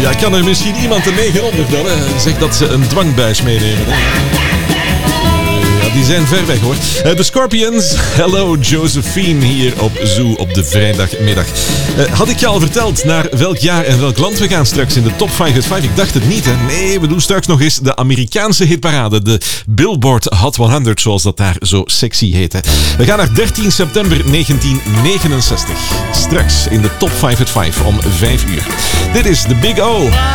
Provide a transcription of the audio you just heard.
Ja, kan er misschien iemand een 900 bellen? Zegt dat ze een dwangbuis meenemen. Hè? Die zijn ver weg hoor. De Scorpions, Hello Josephine hier op Zoo op de vrijdagmiddag. Had ik je al verteld naar welk jaar en welk land we gaan straks in de Top 5 at 5? Ik dacht het niet hè. Nee, we doen straks nog eens de Amerikaanse hitparade. De Billboard Hot 100 zoals dat daar zo sexy heet. Hè. We gaan naar 13 september 1969. Straks in de Top 5 at 5 om 5 uur. Dit is de Big O.